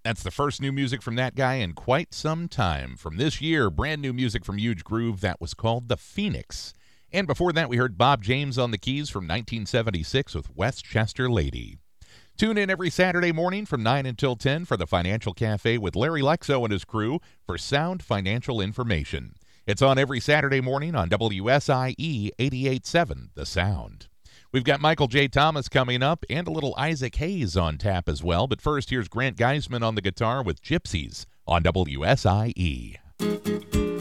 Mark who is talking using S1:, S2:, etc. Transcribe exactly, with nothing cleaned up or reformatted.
S1: That's the first new music from that guy in quite some time. From this year, brand new music from Huge Groove that was called The Phoenix. And before that, we heard Bob James on the keys from nineteen seventy-six with Westchester Lady. Tune in every Saturday morning from nine until ten for the Financial Cafe with Larry Lexo and his crew for sound financial information. It's on every Saturday morning on W S I E eighty-eight point seven, The Sound. We've got Michael J. Thomas coming up and a little Isaac Hayes on tap as well. But first, here's Grant Geisman on the guitar with Gypsies on W S I E.